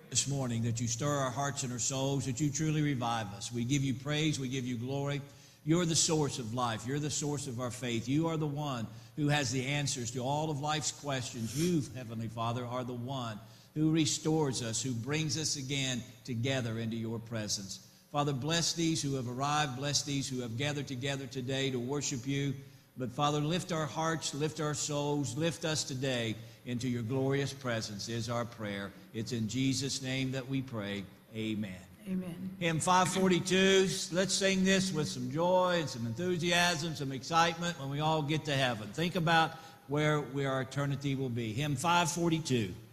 this morning, that you stir our hearts and our souls, that you truly revive us. We give you praise. We give you glory. You're the source of life. You're the source of our faith. You are the one who has the answers to all of life's questions. You, Heavenly Father, are the one who restores us, who brings us again together into your presence. Father, bless these who have arrived. Bless these who have gathered together today to worship you. But Father, lift our hearts, lift our souls, lift us today into your glorious presence is our prayer. It's in Jesus' name that we pray. Amen. Amen. Hymn 542, let's sing this with some joy and some enthusiasm, some excitement when we all get to heaven. Think about where our eternity will be. Hymn 542.